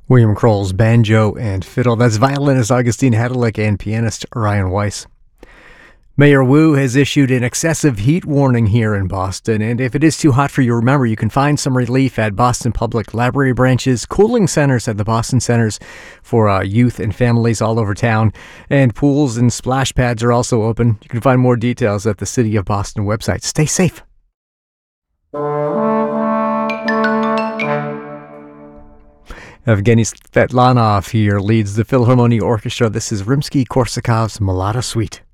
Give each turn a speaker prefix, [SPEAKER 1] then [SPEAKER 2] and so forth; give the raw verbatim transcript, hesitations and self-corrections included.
[SPEAKER 1] William Kroll's Banjo and Fiddle. That's violinist Augustine Hedelick and pianist Ryan Weiss. Mayor Wu has issued an excessive heat warning here in Boston, and if it is too hot for you, remember you can find some relief at Boston Public Library branches, cooling centers at the Boston Centers for uh, youth and families all over town, and pools and splash pads are also open. You can find more details at the City of Boston website. Stay safe. Evgeny Svetlanov here leads the Philharmonia Orchestra. This is Rimsky-Korsakov's Malata Suite.